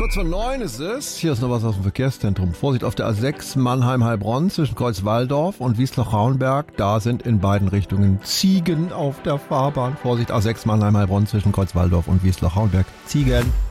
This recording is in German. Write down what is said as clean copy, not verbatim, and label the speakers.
Speaker 1: 9 ist es. Hier ist noch was aus dem Verkehrszentrum. Vorsicht auf der A6 Mannheim-Heilbronn zwischen Kreuzwaldorf und Wiesloch-Rauenberg. Da sind in beiden Richtungen Ziegen auf der Fahrbahn. Vorsicht A6 Mannheim-Heilbronn zwischen Kreuzwaldorf und Wiesloch-Rauenberg. Ziegen.